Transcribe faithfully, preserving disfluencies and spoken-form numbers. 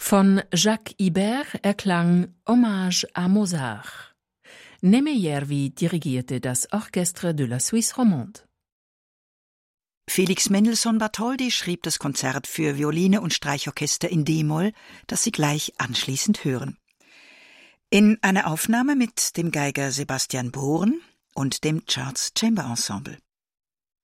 Von Jacques Ibert erklang Hommage à Mozart. Nemejervi dirigierte das Orchestre de la Suisse romande. Felix Mendelssohn Bartholdy schrieb das Konzert für Violine und Streichorchester in d-Moll, das Sie gleich anschließend hören. In einer Aufnahme mit dem Geiger Sebastian Bohren und dem Charles Chamber Ensemble.